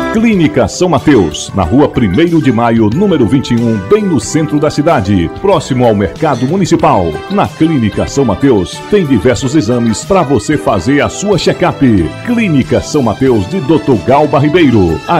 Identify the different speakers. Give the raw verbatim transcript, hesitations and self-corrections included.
Speaker 1: Clínica São Mateus, na rua primeiro de maio, número vinte e um, bem no centro da cidade, próximo ao Mercado Municipal. Na Clínica São Mateus, tem diversos exames para você fazer a sua check-up. Clínica São Mateus de doutor Galba Ribeiro.